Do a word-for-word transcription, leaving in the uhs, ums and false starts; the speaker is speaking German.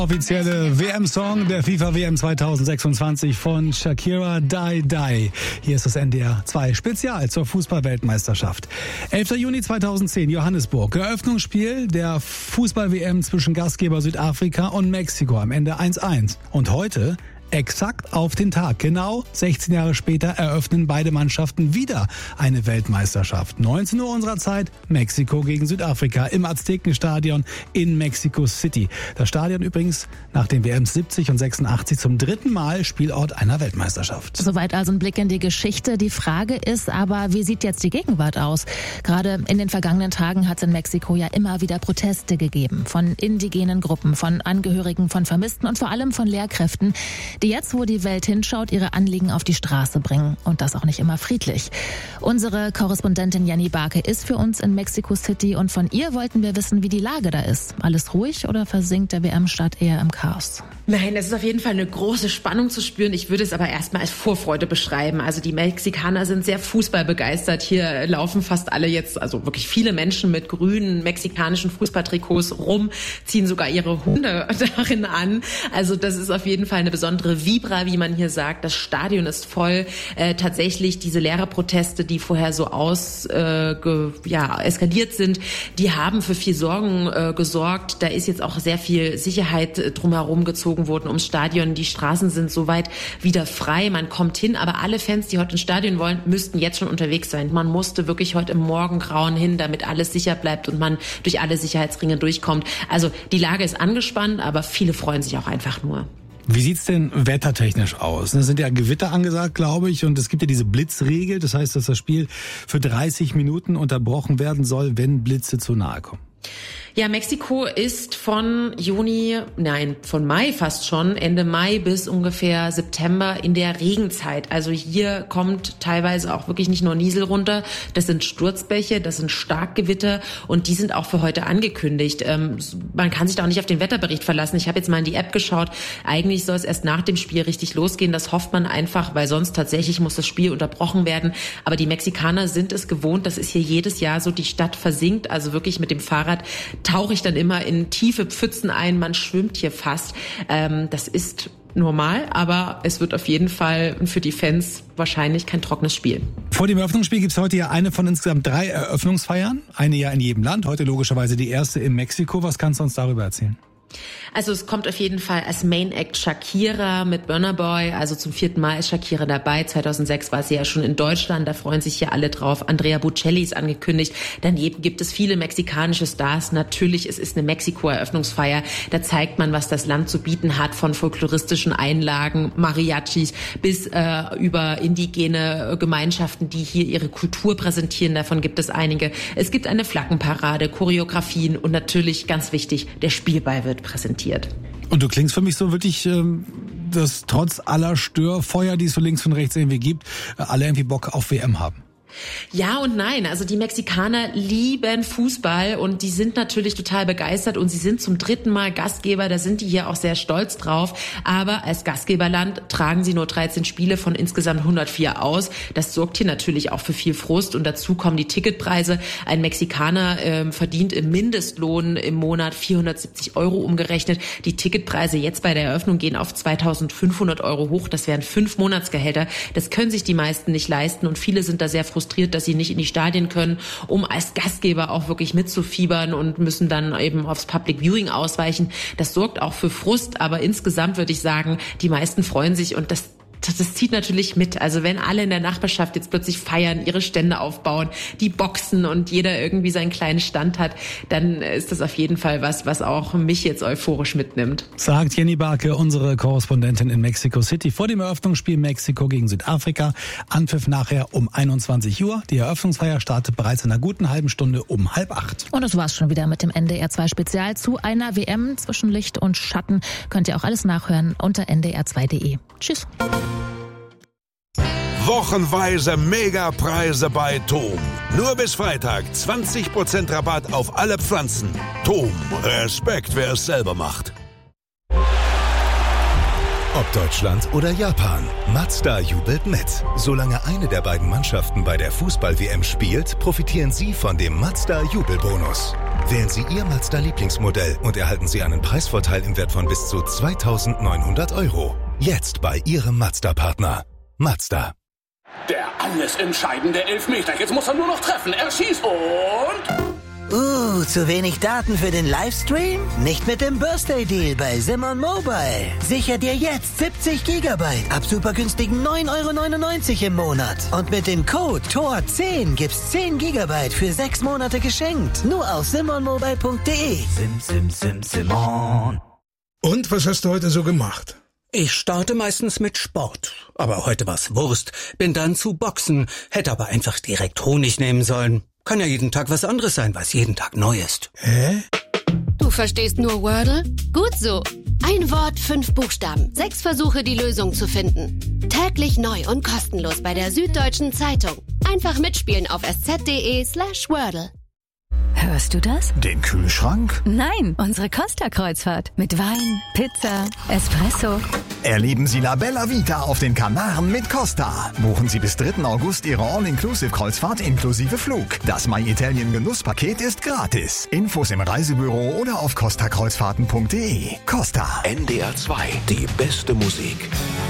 Offizielle W M-Song der FIFA-W M zweitausendsechsundzwanzig von Shakira, Die Die. Hier ist das N D R zwei Spezial zur Fußball-Weltmeisterschaft. elfter Juni zweitausendzehn, Johannesburg. Eröffnungsspiel der Fußball-W M zwischen Gastgeber Südafrika und Mexiko. Am Ende eins eins. Und heute... exakt auf den Tag. Genau sechzehn Jahre später eröffnen beide Mannschaften wieder eine Weltmeisterschaft. neunzehn Uhr unserer Zeit, Mexiko gegen Südafrika im Aztekenstadion in Mexico City. Das Stadion übrigens nach den W Ms siebzig und sechsundachtzig zum dritten Mal Spielort einer Weltmeisterschaft. Soweit also ein Blick in die Geschichte. Die Frage ist aber, wie sieht jetzt die Gegenwart aus? Gerade in den vergangenen Tagen hat es in Mexiko ja immer wieder Proteste gegeben. Von indigenen Gruppen, von Angehörigen von Vermissten und vor allem von Lehrkräften, die jetzt, wo die Welt hinschaut, ihre Anliegen auf die Straße bringen. Und das auch nicht immer friedlich. Unsere Korrespondentin Jenny Barke ist für uns in Mexico City und von ihr wollten wir wissen, wie die Lage da ist. Alles ruhig oder versinkt der W M-Start eher im Chaos? Nein, es ist auf jeden Fall eine große Spannung zu spüren. Ich würde es aber erstmal als Vorfreude beschreiben. Also die Mexikaner sind sehr fußballbegeistert. Hier laufen fast alle jetzt, also wirklich viele Menschen mit grünen mexikanischen Fußballtrikots rum, ziehen sogar ihre Hunde darin an. Also das ist auf jeden Fall eine besondere Vibra, wie man hier sagt. Das Stadion ist voll. Äh, tatsächlich diese Lehrerproteste, die vorher so aus äh, ge, ja, eskaliert sind, die haben für viel Sorgen äh, gesorgt. Da ist jetzt auch sehr viel Sicherheit äh, drumherum gezogen worden ums Stadion. Die Straßen sind soweit wieder frei. Man kommt hin, aber alle Fans, die heute ins Stadion wollen, müssten jetzt schon unterwegs sein. Man musste wirklich heute im Morgengrauen hin, damit alles sicher bleibt und man durch alle Sicherheitsringe durchkommt. Also die Lage ist angespannt, aber viele freuen sich auch einfach nur. Wie sieht's denn wettertechnisch aus? Es sind ja Gewitter angesagt, glaube ich, und es gibt ja diese Blitzregel. Das heißt, dass das Spiel für dreißig Minuten unterbrochen werden soll, wenn Blitze zu nahe kommen. Ja, Mexiko ist von Juni, nein, von Mai fast schon, Ende Mai bis ungefähr September in der Regenzeit. Also hier kommt teilweise auch wirklich nicht nur Niesel runter, das sind Sturzbäche, das sind Starkgewitter und die sind auch für heute angekündigt. Ähm, man kann sich da auch nicht auf den Wetterbericht verlassen. Ich habe jetzt mal in die App geschaut. Eigentlich soll es erst nach dem Spiel richtig losgehen. Das hofft man einfach, weil sonst tatsächlich muss das Spiel unterbrochen werden. Aber die Mexikaner sind es gewohnt, das ist hier jedes Jahr so, die Stadt versinkt, also wirklich mit dem Fahrrad tauche ich dann immer in tiefe Pfützen ein, man schwimmt hier fast. Ähm, das ist normal, aber es wird auf jeden Fall für die Fans wahrscheinlich kein trockenes Spiel. Vor dem Eröffnungsspiel gibt es heute ja eine von insgesamt drei Eröffnungsfeiern. Eine ja in jedem Land, heute logischerweise die erste in Mexiko. Was kannst du uns darüber erzählen? Also es kommt auf jeden Fall als Main Act Shakira mit Burna Boy. Also zum vierten Mal ist Shakira dabei. zweitausendsechs war sie ja schon in Deutschland. Da freuen sich hier alle drauf. Andrea Bocelli ist angekündigt. Daneben gibt es viele mexikanische Stars. Natürlich, es ist eine Mexiko-Eröffnungsfeier. Da zeigt man, was das Land zu bieten hat, von folkloristischen Einlagen, Mariachis bis äh, über indigene Gemeinschaften, die hier ihre Kultur präsentieren. Davon gibt es einige. Es gibt eine Flaggenparade, Choreografien und natürlich, ganz wichtig, der Spielball wird präsentiert. Und du klingst für mich so wirklich, dass trotz aller Störfeuer, die es so links und rechts irgendwie gibt, alle irgendwie Bock auf W M haben. Ja und nein. Also die Mexikaner lieben Fußball und die sind natürlich total begeistert und sie sind zum dritten Mal Gastgeber. Da sind die hier auch sehr stolz drauf. Aber als Gastgeberland tragen sie nur dreizehn Spiele von insgesamt hundertvier aus. Das sorgt hier natürlich auch für viel Frust und dazu kommen die Ticketpreise. Ein Mexikaner äh, verdient im Mindestlohn im Monat vierhundertsiebzig Euro umgerechnet. Die Ticketpreise jetzt bei der Eröffnung gehen auf zweitausendfünfhundert Euro hoch. Das wären fünf Monatsgehälter. Das können sich die meisten nicht leisten und viele sind da sehr frustriert, dass sie nicht in die Stadien können, um als Gastgeber auch wirklich mitzufiebern und müssen dann eben aufs Public Viewing ausweichen. Das sorgt auch für Frust, aber insgesamt würde ich sagen, die meisten freuen sich und das Das zieht natürlich mit. Also wenn alle in der Nachbarschaft jetzt plötzlich feiern, ihre Stände aufbauen, die boxen und jeder irgendwie seinen kleinen Stand hat, dann ist das auf jeden Fall was, was auch mich jetzt euphorisch mitnimmt. Sagt Jenny Barke, unsere Korrespondentin in Mexico City. Vor dem Eröffnungsspiel Mexiko gegen Südafrika. Anpfiff nachher um einundzwanzig Uhr. Die Eröffnungsfeier startet bereits in einer guten halben Stunde um halb acht. Und das war's schon wieder mit dem N D R zwei Spezial zu einer W M zwischen Licht und Schatten. Könnt ihr auch alles nachhören unter n d r zwei punkt d e. Tschüss. Wochenweise Megapreise bei Tom. Nur bis Freitag zwanzig Prozent Rabatt auf alle Pflanzen. Tom, Respekt, wer es selber macht. Ob Deutschland oder Japan, Mazda jubelt mit. Solange eine der beiden Mannschaften bei der Fußball-W M spielt, profitieren Sie von dem Mazda-Jubelbonus. Wählen Sie Ihr Mazda-Lieblingsmodell und erhalten Sie einen Preisvorteil im Wert von bis zu zweitausendneunhundert Euro. Jetzt bei Ihrem Mazda-Partner. Mazda. Der alles entscheidende Elfmeter. Jetzt muss er nur noch treffen. Er schießt und... Uh, zu wenig Daten für den Livestream? Nicht mit dem Birthday Deal bei Simon Mobile. Sicher dir jetzt siebzig Gigabyte ab super günstigen neun Euro neunundneunzig im Monat. Und mit dem Code T O R zehn gibt's zehn Gigabyte für sechs Monate geschenkt. Nur auf simon mobile punkt de. Sim, sim, sim, Simon. Und was hast du heute so gemacht? Ich starte meistens mit Sport. Aber heute war's Wurst. Bin dann zu Boxen. Hätte aber einfach direkt Honig nehmen sollen. Kann ja jeden Tag was anderes sein, was jeden Tag neu ist. Hä? Du verstehst nur Wordle? Gut so. Ein Wort, fünf Buchstaben. Sechs Versuche, die Lösung zu finden. Täglich neu und kostenlos bei der Süddeutschen Zeitung. Einfach mitspielen auf sz.de slash Wordle. Hörst du das? Den Kühlschrank? Nein, unsere Costa-Kreuzfahrt. Mit Wein, Pizza, Espresso. Erleben Sie La Bella Vita auf den Kanaren mit Costa. Buchen Sie bis dritten August Ihre All-Inclusive-Kreuzfahrt inklusive Flug. Das My Italien Genusspaket ist gratis. Infos im Reisebüro oder auf costa kreuzfahrten punkt de. Costa. N D R zwei. Die beste Musik.